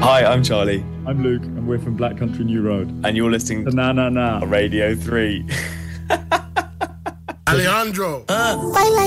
Hi, I'm Charlie. I'm Luke, and we're from Black Country New Road. And you're listening to Na Na Na Radio 3. Alejandro.